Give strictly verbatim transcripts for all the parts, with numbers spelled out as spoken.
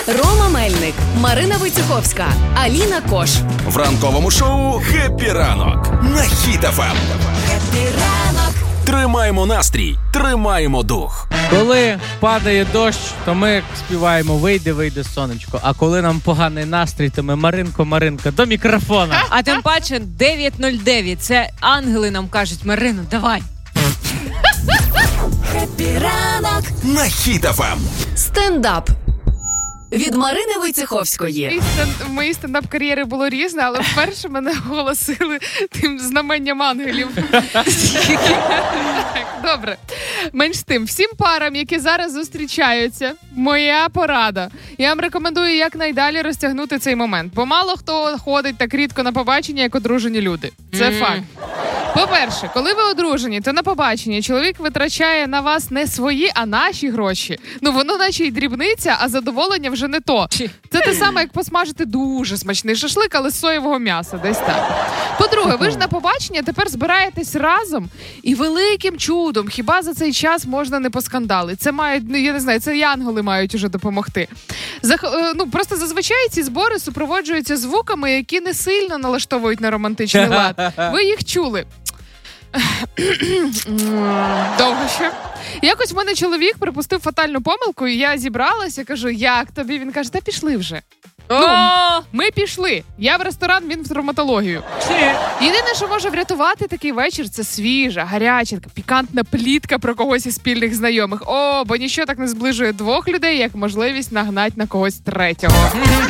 Рома Мельник, Марина Войцеховська, Аліна Кош. В ранковому шоу «Хеппі ранок» на Хіт еф ем. Хеппі ранок. Тримаємо настрій, тримаємо дух. Коли падає дощ, то ми співаємо «Вийди, вийди, сонечко». А коли нам поганий настрій, то ми «Маринко, Маринко» до мікрофона. А тим паче дев'ять нуль дев'ять. Це ангели нам кажуть: Марино, давай. Хеппі ранок на Хіт еф ем. Стендап. Від Марини Войцеховської. В моїй стендап-кар'єри було різне, але вперше мене оголосили тим знаменням ангелів. Добре. Менш з тим, всім парам, які зараз зустрічаються, моя порада. Я вам рекомендую якнайдалі розтягнути цей момент, бо мало хто ходить так рідко на побачення, як одружені люди. Це mm. факт. По-перше, коли ви одружені, то на побачення чоловік витрачає на вас не свої, а наші гроші. Ну, воно наче й дрібниця, а задоволення вже не то. Це те саме, як посмажити дуже смачний шашлик, але з соєвого м'яса, десь так. По-друге, ви ж на побачення тепер збираєтесь разом, і великим чудом, хіба за цей час можна не поскандалити? Це мають, ну, я не знаю, це і ангели мають уже допомогти. Зах... Ну, просто зазвичай ці збори супроводжуються звуками, які не сильно налаштовують на романтичний лад. Ви їх чули. Довго ще. Якось в мене чоловік припустив фатальну помилку, і я зібралася, кажу: як тобі? Він каже: та пішли вже. Ну, ми пішли. Я в ресторан, він в травматологію. Єдине, що може врятувати такий вечір, це свіжа, гаряча, пікантна плітка про когось із спільних знайомих. О, бо ніщо так не зближує двох людей, як можливість нагнати на когось третього.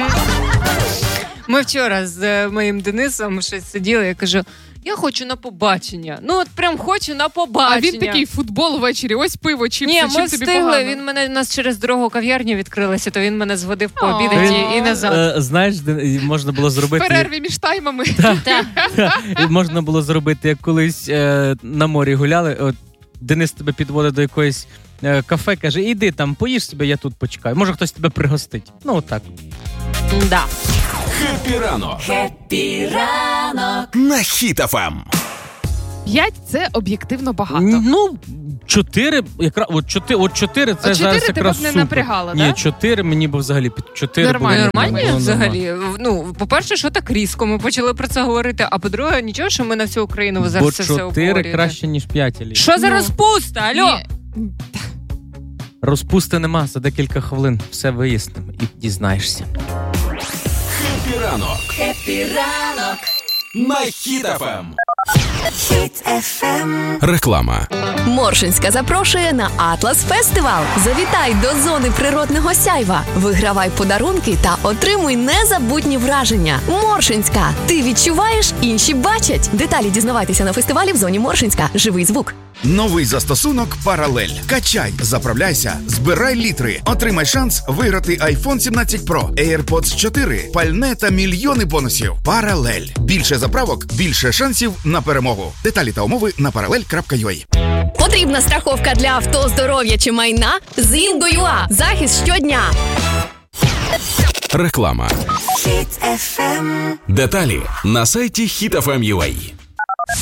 Ми вчора з моїм Денисом щось сиділи, я кажу: я хочу на побачення. Ну, от прям хочу на побачення. А він такий: футбол ввечері, ось пиво, чіпси, Ні, чим тобі встигли. погано? Він мене, у нас через дорогу кав'ярня відкрилася, то він мене зводив пообідати і, і назад. Е, знаєш, можна було зробити... В перерві між таймами. Так. Можна було зробити, як колись е, на морі гуляли, от Денис тебе підводить до якоїсь е, кафе, каже: іди там, поїж себе, я тут почекаю. Може, хтось тебе пригостить. Ну, отак. Да. Хеппі ранок. Хеппі ранок на Хіт еф ем. П'ять – це об'єктивно багато. Ну, чотири, якраз, от чотири, от чотири це от зараз чотири якраз тебе супер. не напрягало, Ні, так? чотири мені б взагалі під чотири Нормально. було Нормально було взагалі? Ну, по-перше, що так різко, ми почали про це говорити, а по-друге, нічого, що ми на всю Україну зараз Бо це все чотири обговорюємо. краще, ніж п'ять, Елі. Що за Ну, розпуста, алло? Ні. Розпусти нема, за декілька хвилин все вияснимо і дізнаєшся. Хеппі ранок. Хеппі ранок на Хіт еф ем. Хіт еф ем. Реклама. Моршинська запрошує на Атлас Фестивал. Завітай до зони природного сяйва. Вигравай подарунки та отримуй незабутні враження. Моршинська. Ти відчуваєш, інші бачать. Деталі дізнавайтеся на фестивалі в зоні Моршинська. Живий звук. Новий застосунок «Паралель». Качай, заправляйся, збирай літри. Отримай шанс виграти айфон сімнадцять Pro, AirPods чотири, пальне та мільйони бонусів. «Паралель». Більше заправок, більше шансів на перемогу. Деталі та умови на паралель крапка ю а. Потрібна страховка для авто, здоров'я чи майна? З Інго.ua. Захист щодня. Реклама. Хіт еф ем. Деталі на сайті хіт еф ем крапка ю а.